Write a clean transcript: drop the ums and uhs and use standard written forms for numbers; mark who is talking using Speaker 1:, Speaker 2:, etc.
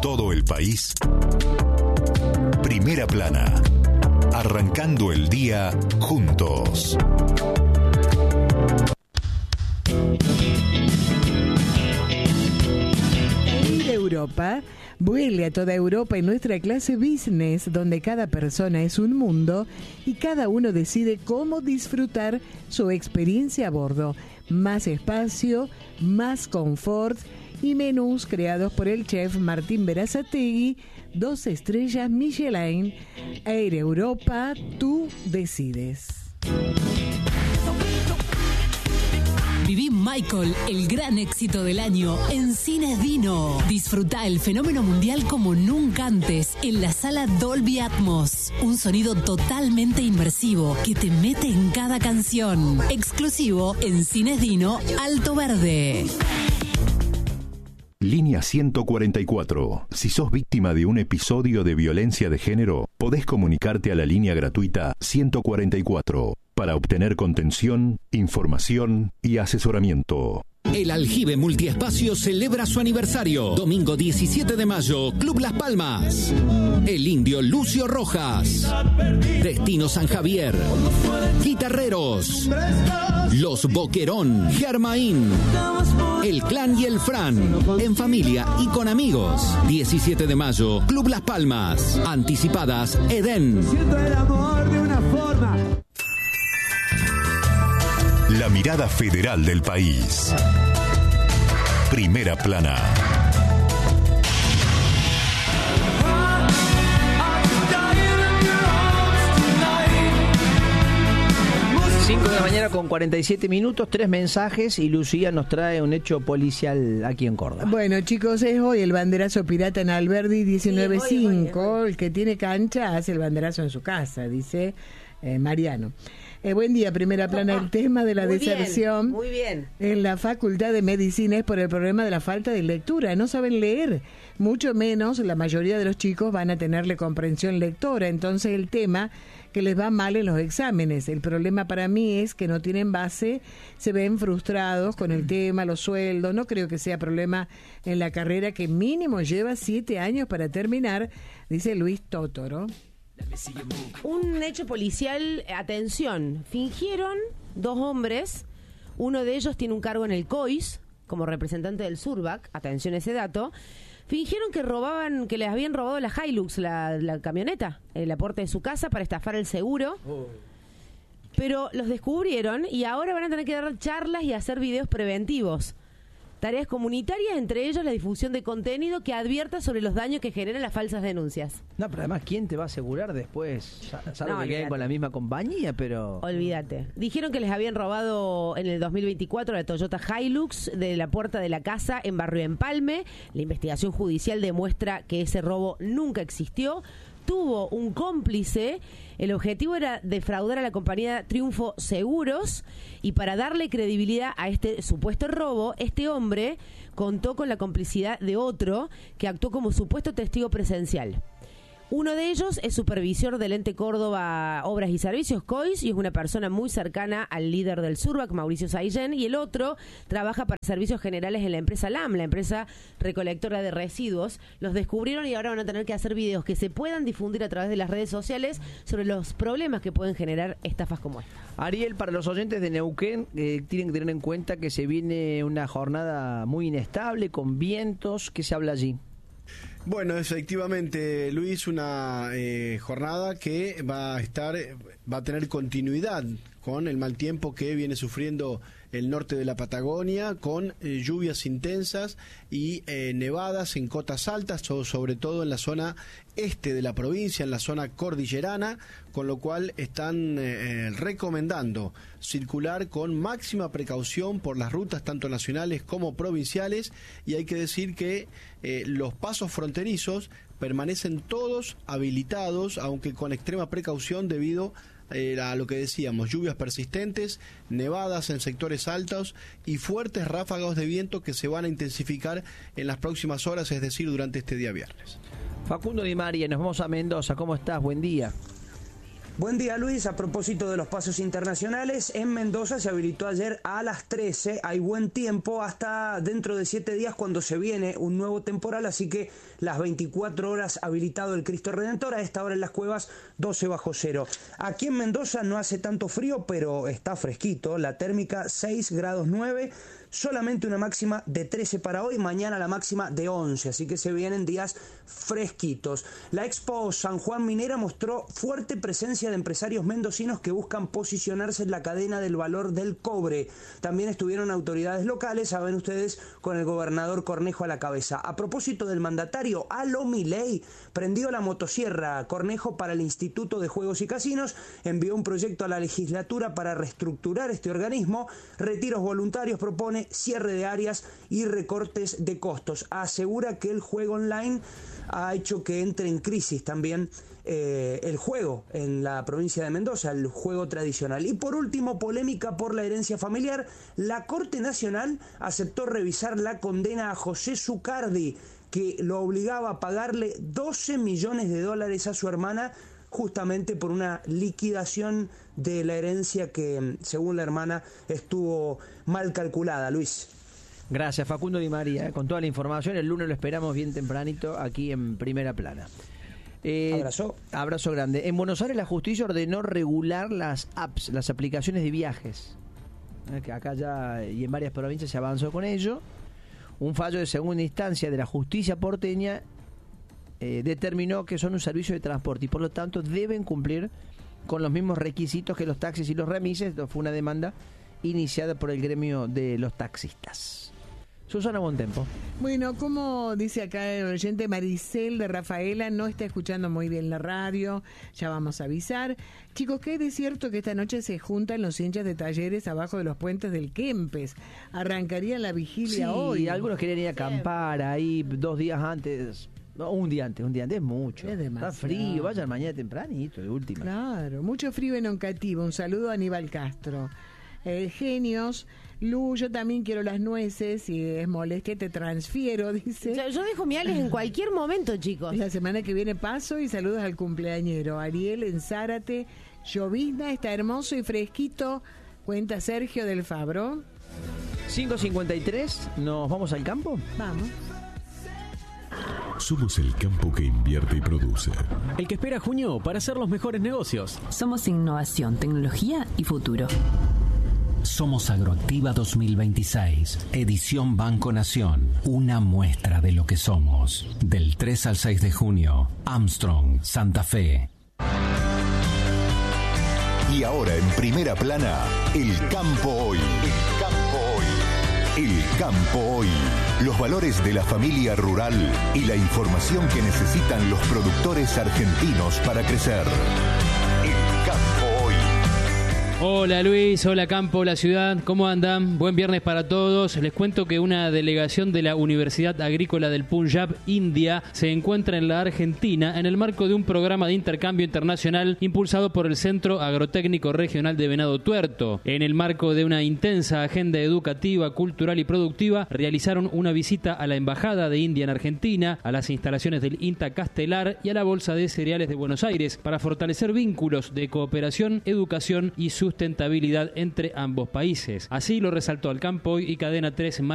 Speaker 1: todo el país. Primera Plana. Arrancando el día juntos.
Speaker 2: Air Europa vuele a toda Europa en nuestra clase business, donde cada persona es un mundo y cada uno decide cómo disfrutar su experiencia a bordo. Más espacio, más confort y menús creados por el chef Martín Berazategui, 2 estrellas Michelin. Air Europa, tú decides.
Speaker 3: Viví Michael, el gran éxito del año, en Cines Dino. Disfruta el fenómeno mundial como nunca antes en la sala Dolby Atmos. Un sonido totalmente inmersivo que te mete en cada canción. Exclusivo en Cines Dino, Alto Verde.
Speaker 1: Línea 144. Si sos víctima de un episodio de violencia de género, podés comunicarte a la línea gratuita 144 para obtener contención, información y asesoramiento.
Speaker 4: El Aljibe Multiespacio celebra su aniversario. Domingo 17 de mayo, Club Las Palmas. El Indio Lucio Rojas. Destino San Javier. Guitarreros. Los Boquerón. Germain. El Clan y el Fran. En familia y con amigos. 17 de mayo, Club Las Palmas. Anticipadas, Edén.
Speaker 5: Siento el amor de una forma.
Speaker 1: La mirada federal del país. Primera Plana.
Speaker 6: 5 de la mañana con 47 minutos, 3 mensajes y Lucía nos trae un hecho policial aquí en Córdoba.
Speaker 2: Bueno, chicos, es hoy el banderazo pirata en Alberdi 19.5. El que tiene cancha hace el banderazo en su casa, dice Mariano. Buen día, Primera Plana. El tema de la deserción
Speaker 7: muy bien.
Speaker 2: En la Facultad de Medicina es por el problema de la falta de lectura. No saben leer, mucho menos la mayoría de los chicos van a tenerle comprensión lectora. Entonces el tema que les va mal en los exámenes. El problema para mí es que no tienen base, se ven frustrados con el tema, los sueldos. No creo que sea problema en la carrera que mínimo lleva 7 años para terminar, dice Luis Totoro.
Speaker 7: Un hecho policial, atención, fingieron 2 hombres, uno de ellos tiene un cargo en el COIS, como representante del Surbac, atención a ese dato, fingieron que les habían robado la Hilux, la camioneta, el aporte de su casa para estafar el seguro, pero los descubrieron y ahora van a tener que dar charlas y hacer videos preventivos. Tareas comunitarias, entre ellos la difusión de contenido que advierta sobre los daños que generan las falsas denuncias.
Speaker 6: No, pero además, ¿quién te va a asegurar después? Salvo que queden con la misma compañía, pero...
Speaker 7: Olvídate. Dijeron que les habían robado en el 2024 la Toyota Hilux de la puerta de la casa en Barrio Empalme. La investigación judicial demuestra que ese robo nunca existió. Tuvo un cómplice. El objetivo era defraudar a la compañía Triunfo Seguros y para darle credibilidad a este supuesto robo, este hombre contó con la complicidad de otro que actuó como supuesto testigo presencial. Uno de ellos es supervisor del ente Córdoba Obras y Servicios, COIS, y es una persona muy cercana al líder del Surbac, Mauricio Saillén, y el otro trabaja para servicios generales en la empresa LAM, la empresa recolectora de residuos. Los descubrieron y ahora van a tener que hacer videos que se puedan difundir a través de las redes sociales sobre los problemas que pueden generar estafas como esta.
Speaker 6: Ariel, para los oyentes de Neuquén, tienen que tener en cuenta que se viene una jornada muy inestable, con vientos. ¿Qué se habla allí?
Speaker 8: Bueno, efectivamente, Luis, una jornada que va a tener continuidad con el mal tiempo que viene sufriendo el norte de la Patagonia, con lluvias intensas y nevadas en cotas altas, sobre todo en la zona este de la provincia, en la zona cordillerana, con lo cual están recomendando circular con máxima precaución por las rutas tanto nacionales como provinciales, y hay que decir que los pasos fronterizos permanecen todos habilitados, aunque con extrema precaución debido a lo que decíamos, lluvias persistentes, nevadas en sectores altos y fuertes ráfagos de viento que se van a intensificar en las próximas horas, es decir, durante este día viernes.
Speaker 6: Facundo Di María, nos vamos a Mendoza. ¿Cómo estás? Buen día.
Speaker 9: Buen día, Luis. A propósito de los pasos internacionales, en Mendoza se habilitó ayer a las 13. Hay buen tiempo hasta dentro de 7 días cuando se viene un nuevo temporal, así que las 24 horas habilitado el Cristo Redentor. A esta hora en las cuevas 12 bajo cero. Aquí en Mendoza no hace tanto frío, pero está fresquito. La térmica 6 grados 9. Solamente una máxima de 13 para hoy, mañana la máxima de 11, así que se vienen días fresquitos. La Expo San Juan Minera mostró fuerte presencia de empresarios mendocinos que buscan posicionarse en la cadena del valor del cobre. También estuvieron autoridades locales, saben ustedes, con el gobernador Cornejo a la cabeza. A propósito del mandatario, Aló Milei prendió la motosierra. Cornejo, para el Instituto de Juegos y Casinos, envió un proyecto a la legislatura para reestructurar este organismo. Retiros voluntarios propone, cierre de áreas y recortes de costos. Asegura que el juego online ha hecho que entre en crisis también el juego en la provincia de Mendoza, el juego tradicional. Y por último, polémica por la herencia familiar. La Corte Nacional aceptó revisar la condena a José Zucardi, que lo obligaba a pagarle $12 millones a su hermana, justamente por una liquidación de la herencia que, según la hermana, estuvo mal calculada. Luis.
Speaker 6: Gracias, Facundo Di María, con toda la información. El lunes lo esperamos bien tempranito aquí en Primera Plana. Abrazo grande. En Buenos Aires la justicia ordenó regular las apps, las aplicaciones de viajes. Que acá ya y en varias provincias se avanzó con ello. Un fallo de segunda instancia de la justicia porteña determinó que son un servicio de transporte y por lo tanto deben cumplir con los mismos requisitos que los taxis y los remises. Fue una demanda iniciada por el gremio de los taxistas. Susana Bontempo.
Speaker 2: Bueno, como dice acá el oyente Maricel de Rafaela, no está escuchando muy bien la radio, ya vamos a avisar. Chicos, que es cierto que esta noche se juntan los hinchas de Talleres abajo de los puentes del Kempes. Arrancaría la vigilia hoy.
Speaker 6: Algunos querían ir a acampar ahí 2 días antes. No, un día antes es mucho.
Speaker 2: Es demasiado.
Speaker 6: Está frío, vayan mañana tempranito, de última.
Speaker 2: Claro, mucho frío en Oncativo. Un saludo a Aníbal Castro. Genios. Lu, yo también quiero las nueces, si es molestia te transfiero, dice.
Speaker 7: Yo dejo mi Alex en cualquier momento, chicos.
Speaker 2: La semana que viene paso y saludos al cumpleañero. Ariel en Zárate, llovizna, está hermoso y fresquito, cuenta Sergio del Fabro.
Speaker 6: 5:53, ¿nos vamos al campo?
Speaker 2: Vamos.
Speaker 1: Somos el campo que invierte y produce.
Speaker 10: El que espera junio para hacer los mejores negocios.
Speaker 3: Somos innovación, tecnología y futuro.
Speaker 4: Somos Agroactiva 2026, edición Banco Nación, una muestra de lo que somos. Del 3 al 6 de junio, Armstrong, Santa Fe.
Speaker 1: Y ahora en Primera Plana, el campo hoy. El campo hoy. El campo hoy. Los valores de la familia rural y la información que necesitan los productores argentinos para crecer. El campo hoy.
Speaker 11: Hola Luis, hola campo, hola ciudad, ¿cómo andan? Buen viernes para todos. Les cuento que una delegación de la Universidad Agrícola del Punjab, India, se encuentra en la Argentina en el marco de un programa de intercambio internacional impulsado por el Centro Agrotécnico Regional de Venado Tuerto. En el marco de una intensa agenda educativa, cultural y productiva, realizaron una visita a la Embajada de India en Argentina, a las instalaciones del INTA Castelar y a la Bolsa de Cereales de Buenos Aires para fortalecer vínculos de cooperación, educación y sustentabilidad entre ambos países. Así lo resaltó Al Campo y Cadena 3